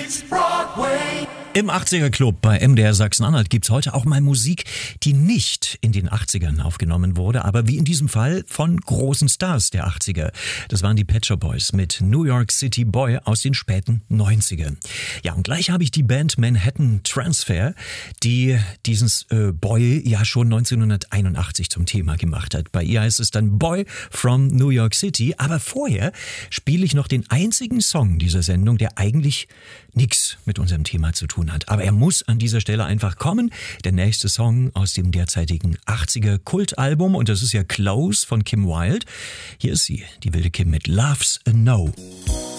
Im 80er Club bei MDR Sachsen-Anhalt gibt's heute auch mal Musik, die nicht in den 80ern aufgenommen wurde, aber wie in diesem Fall von großen Stars der 80er. Das waren die Pet Shop Boys mit New York City Boy aus den späten 90ern. Ja, und gleich habe ich die Band Manhattan Transfer, die dieses Boy ja schon 1981 zum Thema gemacht hat. Bei ihr heißt es dann Boy from New York City, aber vorher spiele ich noch den einzigen Song dieser Sendung, der eigentlich nichts mit unserem Thema zu tun hat. Aber er muss an dieser Stelle einfach kommen. Der nächste Song aus dem derzeitigen 80er Kultalbum, und das ist ja Close von Kim Wilde. Hier ist sie, die wilde Kim mit Love's a No.